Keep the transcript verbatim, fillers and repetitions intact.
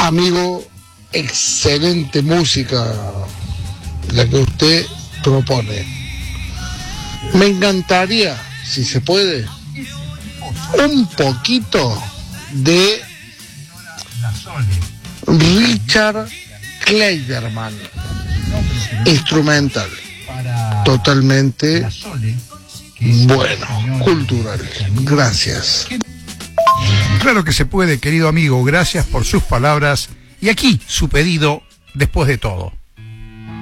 amigo, excelente música la que usted propone. Me encantaría, si se puede, un poquito de Richard Kleiderman, instrumental, totalmente bueno, cultural. Gracias. Claro que se puede, querido amigo, gracias por sus palabras y aquí su pedido después de todo.